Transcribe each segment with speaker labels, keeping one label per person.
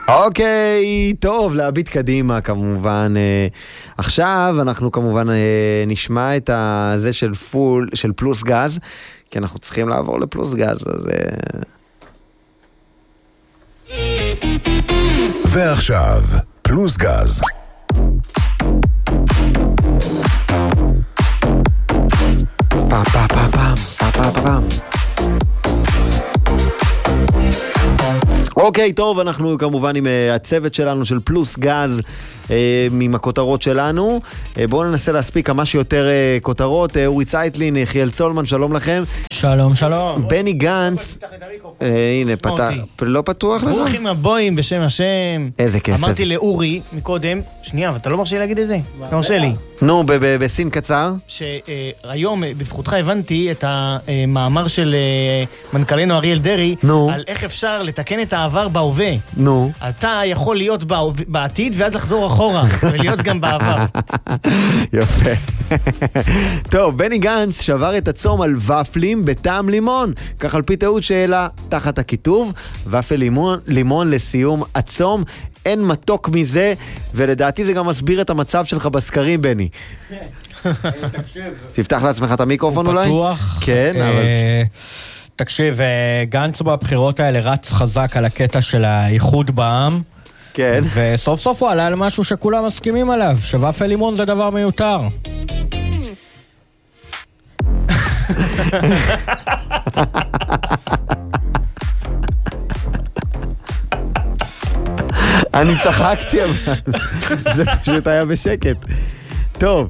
Speaker 1: אוקיי, טוב, להביט קדימה כמובן. עכשיו אנחנו כמובן נשמע את זה של פלוס גז, כי אנחנו צריכים לעבור לפלוס גז, אז...
Speaker 2: ועכשיו, פלוס גז.
Speaker 1: פעם, פעם, פעם, פעם, פעם, פעם. אוקיי, טוב, אנחנו כמובן עם הצוות שלנו של פלוס גז, עם הכותרות שלנו. בואו ננסה להספיק כמה שיותר כותרות. אורי צייטלין, יחיאל צולמן, שלום לכם.
Speaker 3: שלום, שלום.
Speaker 1: בני גנץ. הנה, פתח. לא פתוח לך?
Speaker 3: ברוכים הבאים בשם השם.
Speaker 1: איזה כיף.
Speaker 3: אמרתי לאורי מקודם, שנייה, אבל אתה לא מרשה לי להגיד את זה? אתה מרשה לי.
Speaker 1: נו, בסין קצר.
Speaker 3: שהיום בזכותך הבנתי את המאמר של מנכ"לנו אריאל דרי, על איך אפשר לתקן את העבר בהווה.
Speaker 1: נו.
Speaker 3: אתה יכול להיות בעתיד ואז לחזור אחורה, ולהיות גם בעבר.
Speaker 1: יפה. טוב, בני גנץ שבר את הצום על ופלים בטעם לימון. כך על פי טעות שאלה תחת הכיתוב, ופל לימון לסיום הצום. אין מתוק מזה, ולדעתי זה גם מסביר את המצב שלך בסקרים, בני. תפתח לעצמך את המיקרופון אולי?
Speaker 3: הוא פתוח.
Speaker 1: כן, אבל...
Speaker 3: תקשיב, גנץ בבחירות האלה רץ חזק על הקטע של האיחוד בעם,
Speaker 1: כן.
Speaker 3: וסוף סוף הוא עלה על משהו שכולם מסכימים עליו, שוואפל לימון זה דבר מיותר.
Speaker 1: אני צחקתי, אבל זה פשוט היה בשקט. טוב.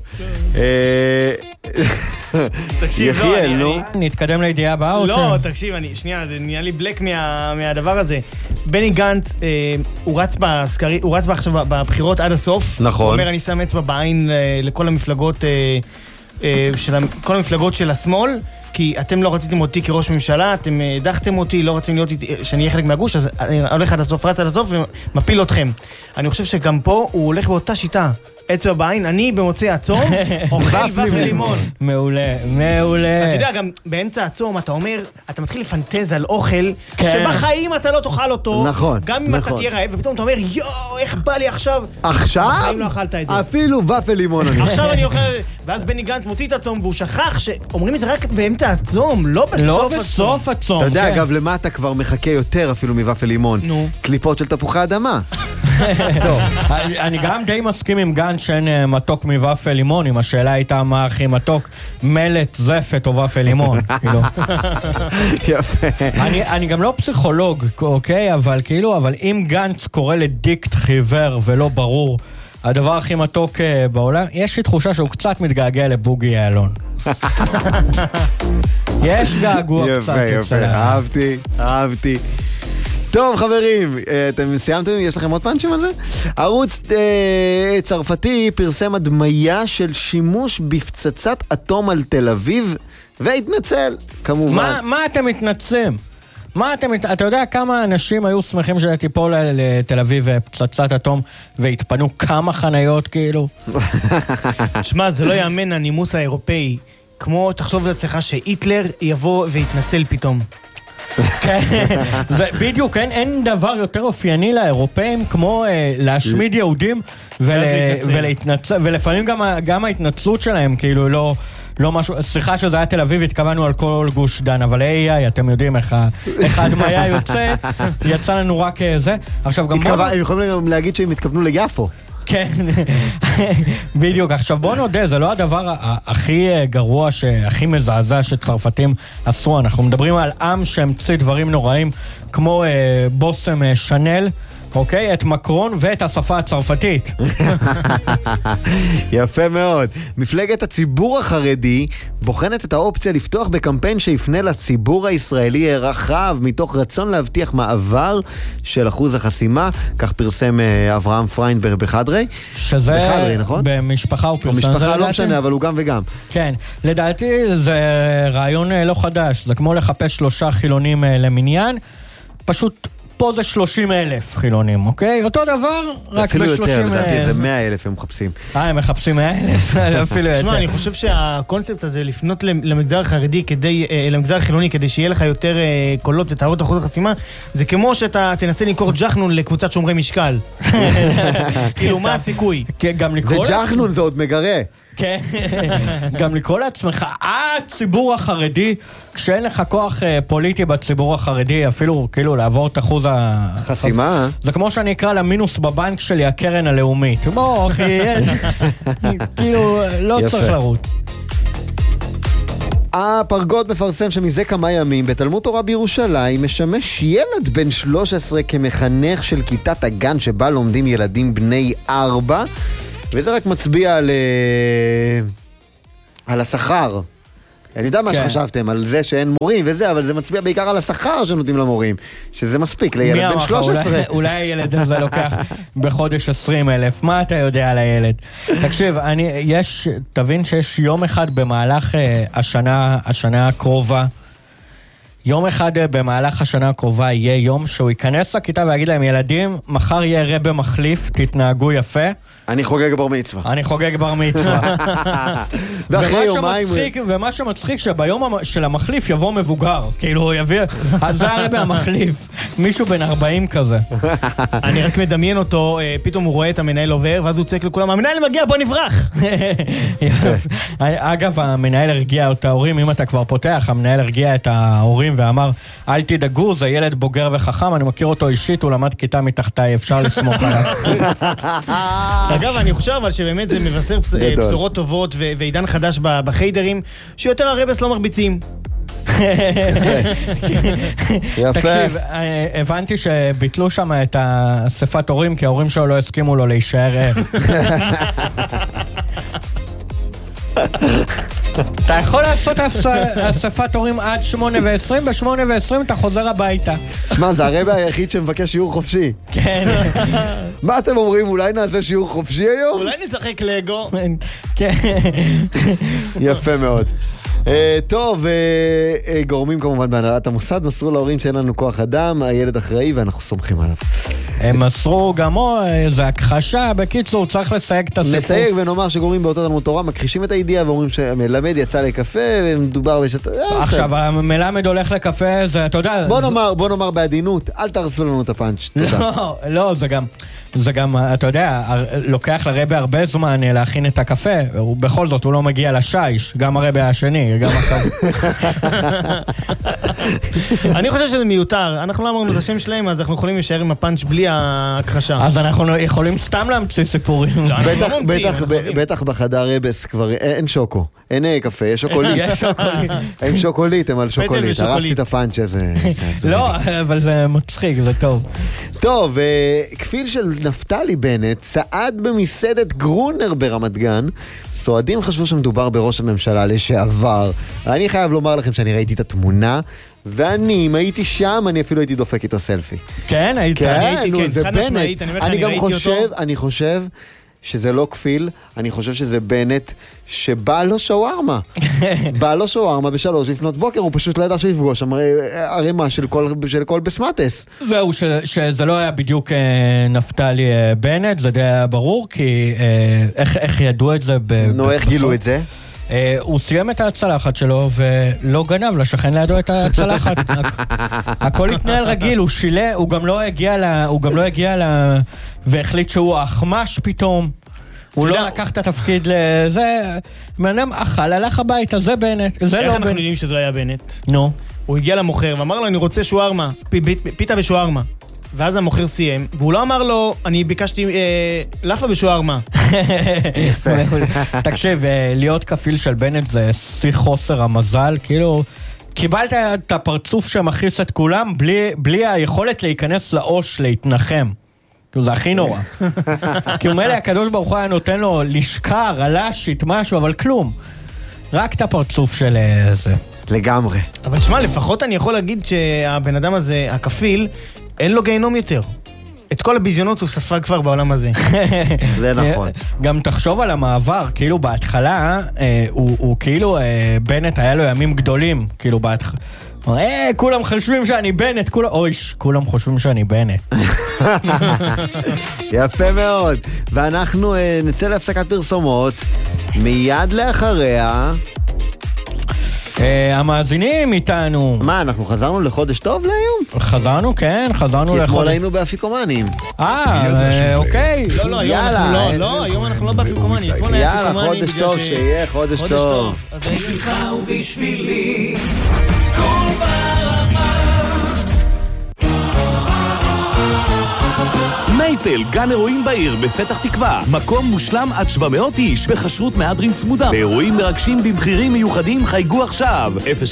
Speaker 3: תקשיב,
Speaker 1: יחיאל,
Speaker 3: נתקדם לידיעה הבאה או ש... לא, תקשיב, שנייה, זה נהיה לי בלק מהדבר הזה. בני גנץ, הוא רץ עכשיו בבחירות עד הסוף.
Speaker 1: נכון.
Speaker 3: הוא אומר, אני שם אצבע בעין לכל המפלגות, כל המפלגות של השמאל, כי אתם לא רציתם אותי כראש ממשלה, אתם דחתם אותי, לא רציתם להיות שאני אהיה חלק מהגוש, אז אני הולך עד הסוף, רץ עד הסוף ומפיל אתכם. אני חושב שגם פה הוא הולך באותה שיטה. אצבע בעין, אני במוצאי הצום, אוכל ופל לימון. מעולה, מעולה. אתה יודע, גם באמצע הצום אתה אומר, אתה מתחיל לפנטז על אוכל, שבחיים אתה לא תאכל אותו,
Speaker 1: נכון,
Speaker 3: גם אם אתה תהיה רעב, ופתאום אתה אומר, יואו, איך בא לי עכשיו?
Speaker 1: עכשיו?
Speaker 3: בחיים לא אכלת את זה.
Speaker 1: אפילו ופל לימון.
Speaker 3: עכשיו אני אוכל, ואז בני גנץ מוציא את הצום, והוא שכח שאומרים את זה רק באמצע הצום, לא בסוף הצום.
Speaker 1: אתה יודע, אגב, למה אתה כבר מחכה יותר אפילו מוופל לימון? קליפות של תפוחי אדמה.
Speaker 3: טוב, אני גם די מסכים עם גן שאין מתוק מוופל לימון, אם השאלה הייתה מה הכי מתוק, מלט, זפת או ופל לימון.
Speaker 1: יפה.
Speaker 3: אני גם לא פסיכולוג, אוקיי? אבל אם גנץ קורא לדיקט חיוור ולא ברור, הדבר הכי מתוק בעולם, יש לי תחושה שהוא קצת מתגעגע לבוגי יעלון. יש געגוע קצת.
Speaker 1: יפה, אהבתי. טוב חברים, אתם סיימתם? יש לכם עוד פאנצ'ים על זה? ערוץ צרפתי פרסם הדמיה של שימוש בפצצת אטום על תל אביב והתנצל, כמובן.
Speaker 3: מה אתם מתנצלים? אתה יודע כמה אנשים היו שמחים שתיפול לתל אביב פצצת אטום והתפנו כמה חניות כאילו? שמע, זה לא יאמן הנימוס האירופאי. כמו תחשוב לעצמך שהיטלר יבוא והתנצל פתאום. בדיוק, אין דבר יותר אופייני לאירופאים כמו להשמיד יהודים ולפעמים גם ההתנצלות שלהם כאילו לא משהו, סליחה שזה היה תל אביב, התכוונו על כל גוש דן, אבל אתם יודעים איך הדמיה יצא לנו רק זה. עכשיו גם
Speaker 1: הם יכולים גם להגיד שהם התכוונו ליפו.
Speaker 3: כן, בדיוק. עכשיו בוא נודה, זה לא הדבר הכי גרוע, הכי מזעזע שצרפתים עשו. אנחנו מדברים על עם שהמציא דברים נוראים, כמו בושם שנל, אוקיי? את מקרון ואת השפה הצרפתית.
Speaker 1: יפה מאוד. מפלגת הציבור החרדי בוחנת את האופציה לפתוח בקמפיין שיפנה לציבור הישראלי הרחב, מתוך רצון להבטיח מעבר של אחוז החסימה, כך פרסם אברהם פריינברג בחדרי.
Speaker 3: שזה
Speaker 1: בחדרי, נכון?
Speaker 3: במשפחה הוא פרסם.
Speaker 1: במשפחה לא משנה, אבל הוא גם וגם.
Speaker 3: כן, לדעתי זה רעיון לא חדש, זה כמו לחפש 3 חילונים למניין, פשוט
Speaker 4: פה זה 30,000 חילונים, אוקיי? אותו דבר, רק ב-30,000.
Speaker 1: אפילו יותר, לדעתי זה 100,000 הם מחפשים.
Speaker 4: הם מחפשים 100,000, אפילו יותר.
Speaker 3: תשמע, אני חושב שהקונספט הזה לפנות למגזר החרדי, למגזר החילוני, כדי שיהיה לך יותר קולות ותערות אחוז החסימה, זה כמו שאתה תנסה למכור ג'חנון לקבוצת שומרי משקל. כאילו, מה הסיכוי?
Speaker 1: זה ג'חנון, זה עוד מגרה.
Speaker 4: כן, גם לקרוא לעצמך, הציבור החרדי, כשאין לך כוח פוליטי בציבור החרדי, אפילו כאילו לעבור את אחוז
Speaker 1: חסימה.
Speaker 4: זה כמו שאני אקרא למינוס בבנק שלי, הקרן הלאומית. בוא, אחי, יש. כאילו, לא צריך לרוץ.
Speaker 1: הפרגוד מפרסם שמזה כמה ימים בתלמוד תורה בירושלים משמש ילד בן 13 כמחנך של כיתת הגן שבה לומדים ילדים בני 4, וזה רק מצביע על השכר. אני יודע מה שחשבתם, על זה שאין מורים וזה, אבל זה מצביע בעיקר על השכר שנותנים למורים, שזה מספיק לילד בן 13.
Speaker 4: אולי הילד הזה לוקח בחודש 20,000, מה אתה יודע על הילד? תקשיב, תבין שיש יום אחד במהלך השנה הקרובה, יום אחד במהלך השנה הקרובה יהיה יום שהוא ייכנס לכיתה ויגיד להם, ילדים, מחר יהיה רבא מחליף, תתנהגו יפה.
Speaker 1: אני חוגג בר מצווה.
Speaker 4: אני חוגג בר מצווה.
Speaker 1: ואחרי יומיים...
Speaker 4: ומה שמצחיק שביום של המחליף יבוא מבוגר. כאילו הוא יביא... זה הרבא המחליף. מישהו בן 40 כזה.
Speaker 3: אני רק מדמיין אותו, פתאום הוא רואה את המנהל עובר, ואז הוא צועק לכולם, המנהל מגיע, בוא נברח.
Speaker 4: אגב, המנהל הרגיע את ההורים, אם אתה כבר פותח, המנהל הרגיע את ההורים ואמר, אל תדאגו, זה ילד בוגר וחכם, אני מכיר אותו אישית, הוא למד כיתה מתחתיי, אפשר לסמוך עליו.
Speaker 3: אגב, אני חושב אבל שבאמת זה מבשר בשורות טובות ועידן חדש בחיידרים, שיותר הרבס לא מרביצים.
Speaker 4: תקשיב, הבנתי שביטלו שם את אספת הורים, כי ההורים שלו לא הסכימו לו להישאר. אתה יכול לעשות אספת הורים עד 8:20, ב-8:20 אתה חוזר הביתה.
Speaker 1: שמע, זה הרבא היחיד שמבקש שיעור חופשי.
Speaker 4: כן.
Speaker 1: מה אתם אומרים? אולי נעשה שיעור חופשי היום?
Speaker 3: אולי נשחק לגו.
Speaker 4: כן.
Speaker 1: יפה מאוד. טוב, גורמים כמובן בהנהלת המוסד מסרו להורים שאין לנו כוח אדם, הילד אחראי ואנחנו סומכים עליו.
Speaker 4: הם מסרו גם איזה הכחשה, בקיצור צריך לסייג את הסיפור.
Speaker 1: נסייג ונאמר שגורמים באותו תלמוד תורה מכחישים את הידיעה ואומרים שמלמד יצא לקפה ומדובר בשת...
Speaker 4: עכשיו, המלמד הולך לקפה, זה, אתה יודע...
Speaker 1: בוא נאמר בעדינות, אל תרסו לנו את הפאנץ'.
Speaker 4: לא, זה גם, אתה יודע, לוקח לרבא הרבה זמן להכין את הקפה, ובכל זאת הוא לא מגיע לשיש, גם הרבא השני, גם עכשיו.
Speaker 3: אני חושב שזה מיותר, אנחנו לא אמרנו את השם שלהם, אז אנחנו יכולים להישאר עם הפאנץ' בלי ההכחשה.
Speaker 4: אז אנחנו יכולים סתם להמציא סיפורים.
Speaker 1: בטח בחדר רבס כבר אין שוקו, אין קפה, יש שוקולית.
Speaker 4: יש שוקולית.
Speaker 1: הם שוקולית, הם על שוקולית, הרסתי את הפאנץ' הזה.
Speaker 4: לא, אבל זה מצחיק, זה טוב.
Speaker 1: טוב, כפיל של נפתלי בנט צעד במסעדת גרונר ברמת גן. סועדים חשבו שמדובר בראש הממשלה לשעבר. אני חייב לומר לכם שאני ראיתי את התמונה, ואני, אם הייתי שם, אני אפילו הייתי דופק איתו סלפי.
Speaker 4: כן, הייתי,
Speaker 1: זה
Speaker 3: חד
Speaker 1: בנט.
Speaker 3: משמעית, אני גם
Speaker 1: אני חושב שזה לא כפיל, אני חושב שזה בנט שבא לו שווארמה. בא לו שווארמה ב3 לפנות בוקר, הוא פשוט לא ידע שיפגוש ערימה של כל בסמטס.
Speaker 4: זהו, שזה לא היה בדיוק נפתלי בנט, זה די היה ברור, כי איך ידעו את זה?
Speaker 1: נו, איך גילו את זה?
Speaker 4: הוא סיים את הצלחת שלו ולא גנב לשכן לידו את הצלחת. הכל התנהל רגיל, הוא גם לא הגיע והחליט שהוא אחמש פתאום. הוא לא לקח את התפקיד לזה, מנם אכל, הלך הביתה, זה בנט.
Speaker 3: איך אנחנו יודעים שזה לא היה בנט?
Speaker 4: נו.
Speaker 3: הוא הגיע למוכר ואמר לו, אני רוצה שוארמה, פיתה ושוארמה. ואז המוכר סיים, והוא לא אמר לו, אני ביקשתי לאפה בשוארמה.
Speaker 4: תקשיב, להיות כפיל של בנט זה שיא חוסר המזל, כאילו, קיבלת את הפרצוף שמכניס את כולם, בלי היכולת להיכנס לאוש, להתנחם. זה הכי נורא. כי הוא מלא, הקדוש ברוך הוא היה נותן לו לשקר, הלשית, משהו, אבל כלום. רק את הפרצוף של זה.
Speaker 1: לגמרי.
Speaker 3: אבל תשמע, לפחות אני יכול להגיד שהבן אדם הזה, הכפיל, אין לו גיהנום יותר. את כל הביזיונות הוא ספג כבר בעולם הזה.
Speaker 1: זה נכון.
Speaker 4: גם תחשוב על המעבר, כאילו בהתחלה, הוא כאילו, בנט היה לו ימים גדולים, כאילו כולם חושבים שאני בנט, כולם חושבים שאני בנט.
Speaker 1: יפה מאוד. ואנחנו נצא להפסקת פרסומות, מיד לאחריה...
Speaker 4: המאזינים איתנו.
Speaker 1: מה, אנחנו חזרנו לחודש טוב להיום?
Speaker 4: חזרנו, כן, חזרנו לחודש.
Speaker 1: כי אתמול היינו באפיקומנים.
Speaker 4: אוקיי.
Speaker 3: לא, היום אנחנו לא באפיקומנים.
Speaker 1: יאללה, חודש טוב, שיהיה חודש טוב.
Speaker 5: בשבילך ובשבילי כל ברמה.
Speaker 6: מייפל, גן אירועים בעיר בפתח תקווה. מקום מושלם עד 700 איש, בחשרות מהדרין צמודה. באירועים מרגשים במחירים מיוחדים חייגו עכשיו.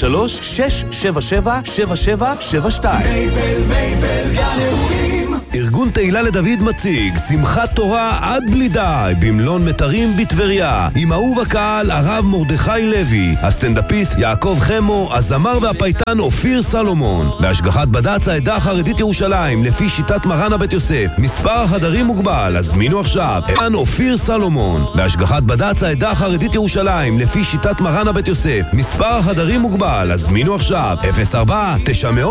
Speaker 6: 03-677-7772.
Speaker 2: מייפל, גן אירועים. ארגון תהילה לדוד מציג שמחת תורה עד בלי די במלון מטרים בטבריה עם אהוב הקהל הרב מרדכי לוי, הסטנדאפיסט יעקב חמו, הזמר והפייטן אופיר סלומון, בהשגחת בד"ץ העדה החרדית ירושלים לפי שיטת מרן הבית יוסף. מספר החדרים מוגבל, הזמינו עכשיו. אופיר סלומון, בהשגחת בד"ץ העדה החרדית ירושלים לפי שיטת מרן הבית יוסף. מספר החדרים מוגבל, הזמינו עכשיו. 04-900